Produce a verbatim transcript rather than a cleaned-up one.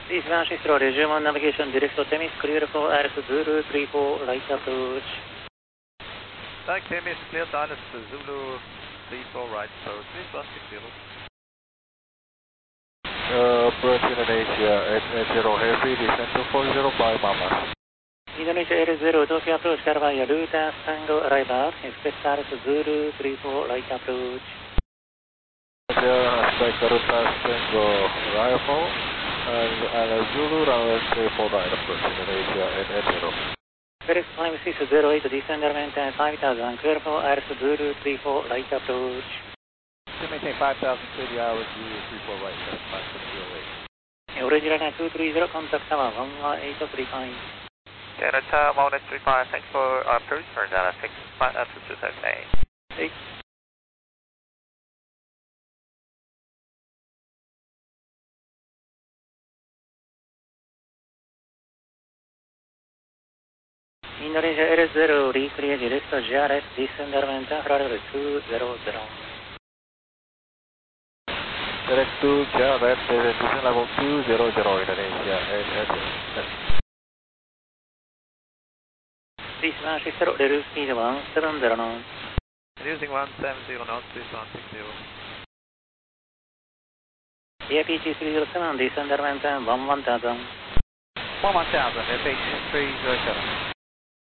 Please one six zero, resume on navigation, direct to Temis, clear for R S Zulu three four, right approach. Like Temis, clear to R S Zulu three four, right approach, please one six zero. Uh, approach Indonesia eight eight zero heavy, descend to four zero by Mama. Indonesia Air zero, Tokyo approach, Carvalho, Lutas, Tango, arrival, expect R S Zulu three four, right approach. Expect Garutas, Tango, arrival, and, and Zulu runway three four right approach Indonesia eight eight zero. Correct climb six zero eight, descender maintain five thousand, clear for R S Zulu three four, right approach. To maintain five thousand, clear the hours, Zulu three four right, that's five seven zero eight. Original two three zero, contact tower one one eight three five. Canada one eight three five, thanks for approach for Data six five up to two thousand eight. eight. Indonesia Air zero, recreate direct to G R S, descender maintain runway two zero zero. Direct to G R S, descent level two zero zero Indonesia eight eight zero. Please one six zero, reduce speed one seven zero knots. Reducing one seven zero knots, please one six zero. A P G three zero seven, descender maintain one one thousand. one one thousand, F H three zero seven.